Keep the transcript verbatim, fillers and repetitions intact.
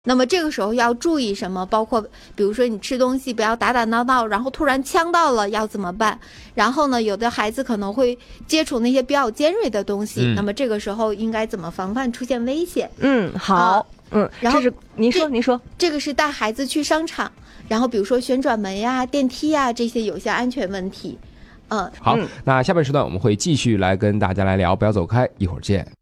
那么这个时候要注意什么？包括比如说你吃东西不要打打闹闹，然后突然呛到了要怎么办？然后呢，有的孩子可能会接触那些比较尖锐的东西，嗯、那么这个时候应该怎么防范出现危险？ 嗯，好，啊、嗯，然后这是您说您说， 这个是带孩子去商场，然后比如说旋转门呀、电梯呀这些有些安全问题。嗯， 好，那下半时段我们会继续来跟大家来聊，不要走开，一会儿见。